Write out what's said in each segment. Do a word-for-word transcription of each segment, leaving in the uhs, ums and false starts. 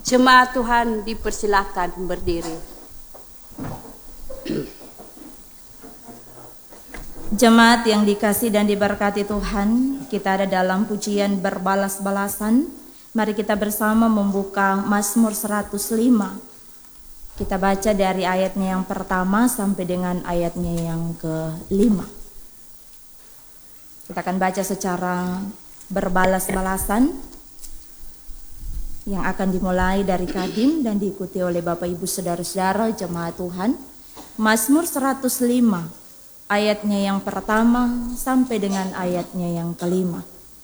Jemaat Tuhan dipersilahkan berdiri. Jemaat yang dikasih dan diberkati Tuhan, kita ada dalam pujian berbalas-balasan. Mari kita bersama membuka Mazmur seratus lima. Kita baca dari ayatnya yang pertama sampai dengan ayatnya yang kelima. Kita akan baca secara berbalas-balasan yang akan dimulai dari Kadim dan diikuti oleh Bapak Ibu Saudara-saudara jemaat Tuhan. Mazmur seratus lima ayatnya yang pertama sampai dengan ayatnya yang kelima.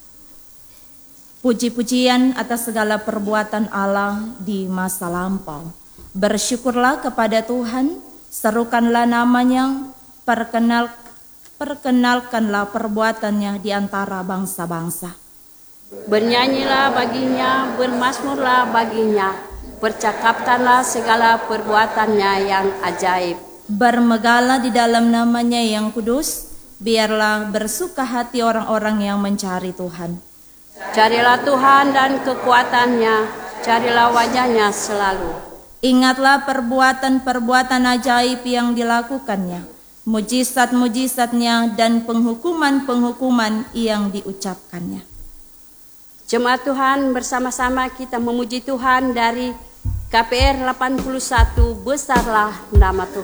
Puji-pujian atas segala perbuatan Allah di masa lampau. Bersyukurlah kepada Tuhan, serukanlah namanya, perkenal, perkenalkanlah perbuatannya di antara bangsa-bangsa. Bernyanyilah baginya, bermazmurlah baginya, percakapkanlah segala perbuatannya yang ajaib. Bermegahlah di dalam namanya yang kudus, biarlah bersuka hati orang-orang yang mencari Tuhan. Carilah Tuhan dan kekuatannya, carilah wajahnya selalu. Ingatlah perbuatan-perbuatan ajaib yang dilakukannya, mujizat-mujizatnya dan penghukuman-penghukuman yang diucapkannya. Jemaat Tuhan, bersama-sama kita memuji Tuhan dari K P R delapan puluh satu, besarlah nama Tuhan.